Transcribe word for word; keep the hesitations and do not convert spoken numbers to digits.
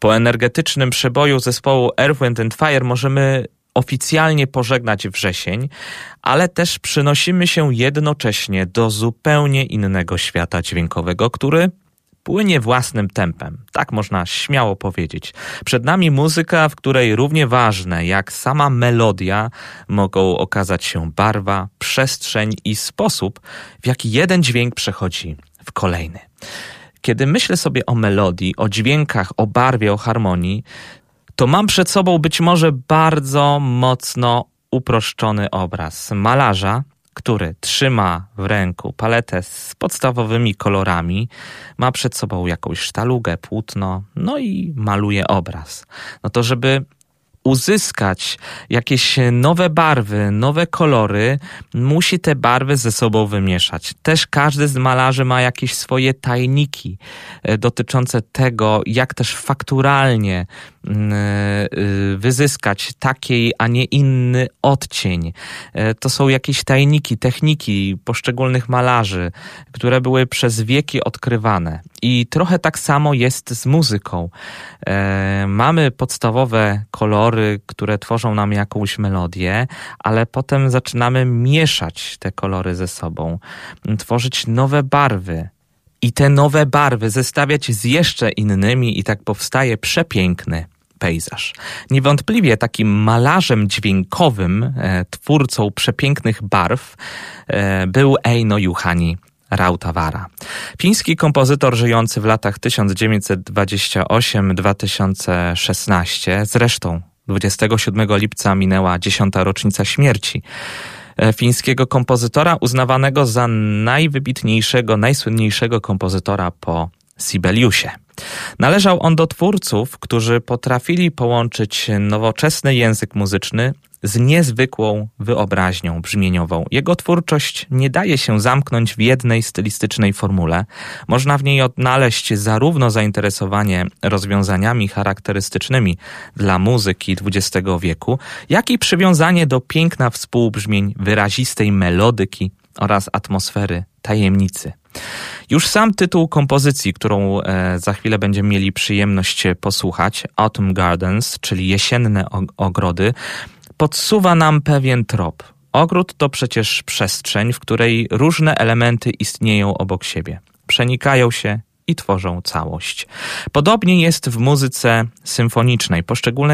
Po energetycznym przeboju zespołu Earth, Wind and Fire możemy oficjalnie pożegnać wrzesień, ale też przynosimy się jednocześnie do zupełnie innego świata dźwiękowego, który płynie własnym tempem. Tak można śmiało powiedzieć. Przed nami muzyka, w której równie ważne jak sama melodia mogą okazać się barwa, przestrzeń i sposób, w jaki jeden dźwięk przechodzi w kolejny. Kiedy myślę sobie o melodii, o dźwiękach, o barwie, o harmonii, to mam przed sobą być może bardzo mocno uproszczony obraz malarza, który trzyma w ręku paletę z podstawowymi kolorami, ma przed sobą jakąś sztalugę, płótno, no i maluje obraz. No to żeby uzyskać jakieś nowe barwy, nowe kolory, musi te barwy ze sobą wymieszać. Też każdy z malarzy ma jakieś swoje tajniki dotyczące tego, jak też fakturalnie wyzyskać taki, a nie inny odcień. To są jakieś tajniki, techniki poszczególnych malarzy, które były przez wieki odkrywane. I trochę tak samo jest z muzyką. Mamy podstawowe kolory, które tworzą nam jakąś melodię, ale potem zaczynamy mieszać te kolory ze sobą, tworzyć nowe barwy. I te nowe barwy zestawiać z jeszcze innymi i tak powstaje przepiękny pejzaż. Niewątpliwie takim malarzem dźwiękowym, e, twórcą przepięknych barw e, był Eino Juhani Rautavaara. Fiński kompozytor żyjący w latach tysiąc dziewięćset dwadzieścia osiem do dwa tysiące szesnaście. Zresztą dwudziestego siódmego lipca minęła dziesiąta rocznica śmierci fińskiego kompozytora, uznawanego za najwybitniejszego, najsłynniejszego kompozytora po Sibeliusie. Należał on do twórców, którzy potrafili połączyć nowoczesny język muzyczny z niezwykłą wyobraźnią brzmieniową. Jego twórczość nie daje się zamknąć w jednej stylistycznej formule. Można w niej odnaleźć zarówno zainteresowanie rozwiązaniami charakterystycznymi dla muzyki dwudziestego wieku, jak i przywiązanie do piękna współbrzmień, wyrazistej melodyki oraz atmosfery tajemnicy. Już sam tytuł kompozycji, którą e, za chwilę będziemy mieli przyjemność posłuchać, Autumn Gardens, czyli jesienne ogrody, podsuwa nam pewien trop. Ogród to przecież przestrzeń, w której różne elementy istnieją obok siebie, przenikają się i tworzą całość. Podobnie jest w muzyce symfonicznej. Poszczególne